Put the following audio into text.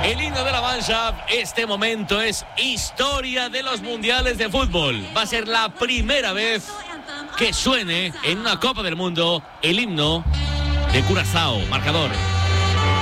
El himno de la Mannschaft, este momento es historia de los mundiales de fútbol. Va a ser la primera vez que suene en una Copa del Mundo el himno de Curazao. Marcador